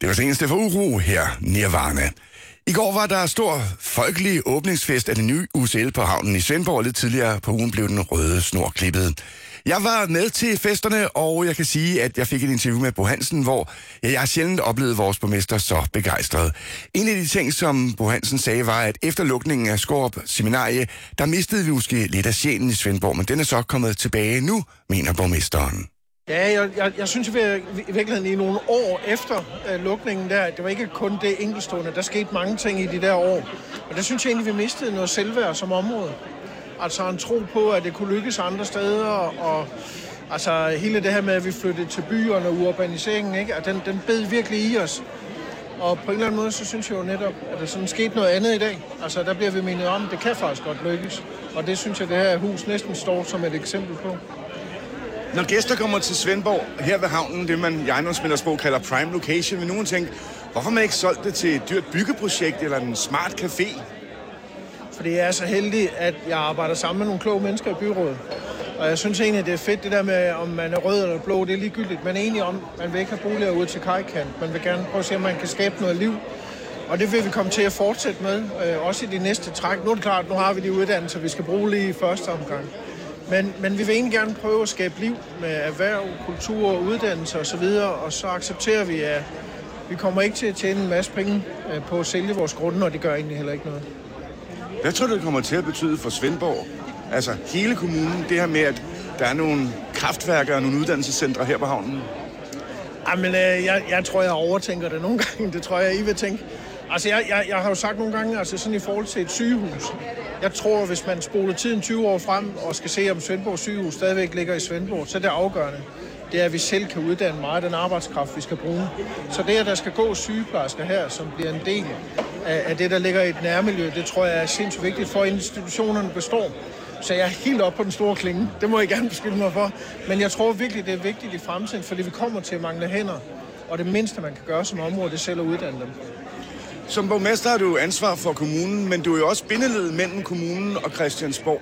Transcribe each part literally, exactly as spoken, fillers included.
Det var seneste for uro her, Nirvana. I går var der stor folkelig åbningsfest af det nye U C L på havnen i Svendborg. Lidt tidligere på ugen blev den røde snor klippet. Jeg var med til festerne, og jeg kan sige, at jeg fik et interview med Bo Hansen, hvor jeg har sjældent oplevet vores borgmester så begejstret. En af de ting, som Bo Hansen sagde, var, at efter lukningen af Skårup Seminarie, der mistede vi måske lidt af sjælen i Svendborg, men den er så kommet tilbage nu, mener borgmesteren. Ja, jeg, jeg, jeg synes at i virkeligheden i nogle år efter uh, lukningen der, det var ikke kun det enkeltstående, der skete mange ting i de der år. Og der synes jeg egentlig, vi mistede noget selvværd som område. Altså en tro på, at det kunne lykkes andre steder, og altså hele det her med, at vi flyttede til byerne og urbaniseringen, ikke? At den, den bed virkelig i os. Og på en eller anden måde, så synes jeg jo netop, at der sådan skete noget andet i dag. Altså der bliver vi mindet om, at det kan faktisk godt lykkes. Og det synes jeg, det her hus næsten står som et eksempel på. Når gæster kommer til Svendborg, her ved havnen, det man i ejendomsmæglersprog kalder prime location, vil nogen tænke, hvorfor man ikke solgt det til et dyrt byggeprojekt eller en smart café? Fordi jeg er så heldig, at jeg arbejder sammen med nogle kloge mennesker i byrådet. Og jeg synes egentlig, det er fedt, det der med, om man er rød eller blå, det er ligegyldigt. Man er enig om, man vil ikke have boliger ude til kajkant. Man vil gerne prøve at se, om man kan skabe noget liv. Og det vil vi komme til at fortsætte med, øh, også i de næste træk. Nu er det klart, nu har vi de uddannelser, vi skal bruge lige i første omgang. Men, men vi vil egentlig gerne prøve at skabe liv med erhverv, kultur, uddannelse osv., og så accepterer vi, at vi kommer ikke til at tjene en masse penge på at sælge vores grunde, og det gør egentlig heller ikke noget. Hvad tror du, det kommer til at betyde for Svendborg? Altså hele kommunen, det her med, at der er nogle kraftværker og nogle uddannelsescentre her på havnen? Jamen, øh, jeg, jeg tror, jeg overtænker det nogle gange. Det tror jeg, I vil tænke. Altså, jeg, jeg, jeg har jo sagt nogle gange, altså sådan i forhold til et sygehus. Jeg tror, hvis man spoler tiden tyve år frem og skal se, om Svendborg sygehus stadigvæk ligger i Svendborg, så er det afgørende. Det er, at vi selv kan uddanne meget af den arbejdskraft, vi skal bruge. Så det, at der skal gå sygeplejersker her, som bliver en del af, af det, der ligger i et nærmiljø, det tror jeg er sindssygt vigtigt for, at institutionerne består. Så jeg er helt oppe på den store klinge. Det må jeg gerne beskylde mig for. Men jeg tror virkelig, det er vigtigt i fremtiden, fordi vi kommer til at mangle hænder. Og det mindste, man kan gøre som område, det er selv at uddanne dem. Som borgmester har du ansvar for kommunen, men du er jo også bindeled mellem kommunen og Christiansborg.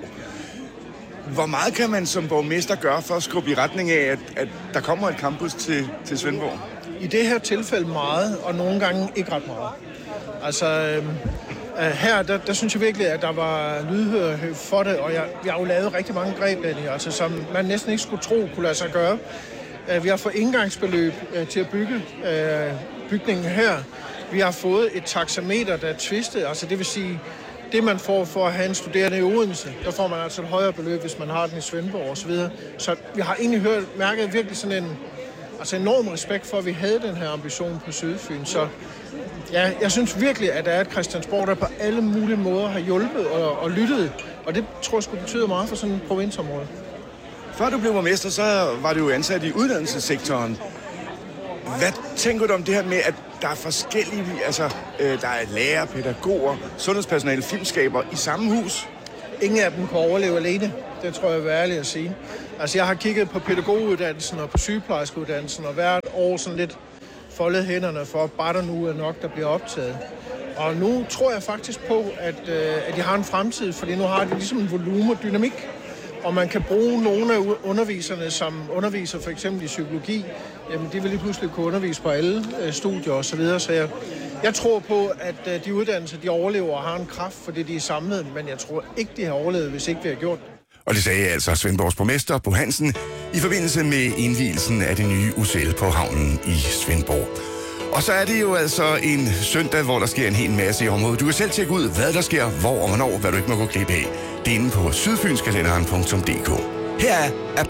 Hvor meget kan man som borgmester gøre for at skubbe i retning af, at, at der kommer et campus til, til Svendborg? I det her tilfælde meget, og nogle gange ikke ret meget. Altså øh, her, der, der synes jeg virkelig, at der var lydhørhed for det, og jeg, jeg har jo lavet rigtig mange greb af det, altså, som man næsten ikke skulle tro kunne lade sig gøre. Uh, vi har fået indgangsbeløb uh, til at bygge uh, bygningen her. Vi har fået et taxameter, der er twistet, altså det vil sige, det man får for at have en studerende i Odense, der får man altså et højere beløb, hvis man har den i Svendborg osv. Så, så vi har egentlig hørt, mærket virkelig sådan en altså enorm respekt for, at vi havde den her ambition på Sydfyn. Så ja, jeg synes virkelig, at der er et Christiansborg, der på alle mulige måder har hjulpet og, og lyttet, og det tror jeg skulle betyde meget for sådan et provinsområde. Før du blev borgmester, så var du jo ansat i uddannelsessektoren. Hvad tænker du om det her med, at der er forskellige, altså øh, der er lærere, pædagoger, sundhedspersonale, filmskaber i samme hus? Ingen af dem kan overleve alene, det tror jeg er ærligt at sige. Altså jeg har kigget på pædagoguddannelsen og på sygeplejerskeuddannelsen og hvert år sådan lidt foldet hænderne for, bare der nu er nok, der bliver optaget. Og nu tror jeg faktisk på, at, øh, at de har en fremtid, fordi nu har de ligesom en volumen og dynamik. Og man kan bruge nogle af underviserne, som underviser for eksempel i psykologi, jamen de vil lige pludselig kunne undervise på alle øh, studier osv. Så, videre. Så jeg, jeg tror på, at øh, de uddannelser, de overlever og har en kraft, fordi de er samlet, men jeg tror ikke, de har overlevet, hvis ikke vi har gjort det. Og det sagde altså Svendborgs borgmester, Bo Hansen, i forbindelse med indvielsen af det nye U C L på havnen i Svendborg. Og så er det jo altså en søndag, hvor der sker en hel masse i området. Du kan selv tjekke ud, hvad der sker, hvor og hvornår, hvad du ikke må gå glip af. Det er inde på sydfynskalenderen punktum d k. Her er